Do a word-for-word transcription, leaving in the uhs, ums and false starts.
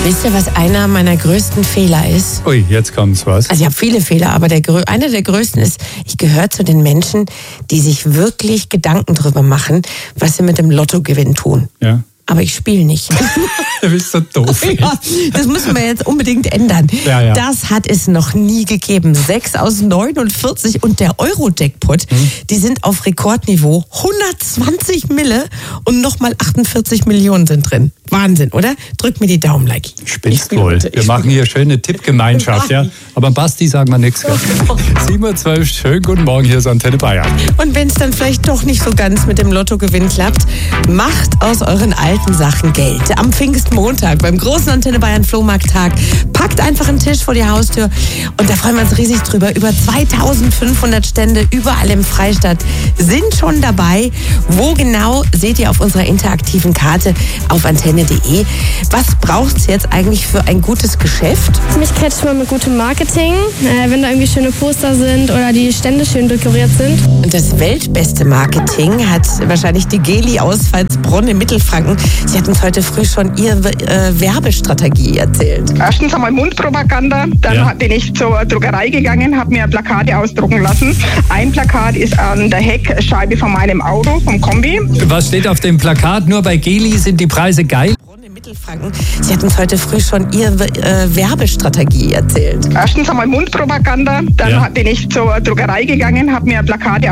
Wisst ihr, was einer meiner größten Fehler ist? Ui, jetzt kommt's was. Also ich habe viele Fehler, aber der, einer der größten ist, ich gehöre zu den Menschen, die sich wirklich Gedanken darüber machen, was sie mit dem Lottogewinn tun. Ja. Aber ich spiele nicht. Du bist so doof. Ja, das müssen wir jetzt unbedingt ändern. Ja, ja. Das hat es noch nie gegeben. sechs aus neunundvierzig und der Euro-Jackpot, hm. die sind auf Rekordniveau. hundertzwanzig Mille und nochmal achtundvierzig Millionen sind drin. Wahnsinn, oder? Drück mir die Daumen, like. Spinnst wohl. Wir machen hier schöne Tippgemeinschaft, ja. Aber Basti sagen wir nichts. sieben Uhr zwölf, schönen guten Morgen, hier ist Antenne Bayern. Und wenn es dann vielleicht doch nicht so ganz mit dem Lottogewinn klappt, macht aus euren alten Sachen Geld. Am Pfingstmontag beim großen Antenne Bayern Flohmarkttag packt einfach einen Tisch vor die Haustür und da freuen wir uns riesig drüber. Über zweitausendfünfhundert Stände überall im Freistaat sind schon dabei. Wo genau, seht ihr auf unserer interaktiven Karte auf antenne punkt de. Was braucht es jetzt eigentlich für ein gutes Geschäft? Mich catcht man mit gutem Marketing, äh, wenn da irgendwie schöne Poster sind oder die Stände schön dekoriert sind. Und das weltbeste Marketing hat wahrscheinlich die Geli aus Pfalzbronn im Mittelfranken. Sie hat uns heute früh schon ihre äh, Werbestrategie erzählt. Erstens einmal Mundpropaganda, dann ja. bin ich zur Druckerei gegangen, habe mir Plakate ausdrucken lassen. Ein Plakat ist an der Heckscheibe von meinem Auto, vom Kombi. Was steht auf dem Plakat? Nur bei Geli sind die Preise geil. Im Mittelfranken. Sie hat uns heute früh schon ihre äh, Werbestrategie erzählt. Erstens einmal Mundpropaganda, dann ja. bin ich zur Druckerei gegangen, habe mir Plakate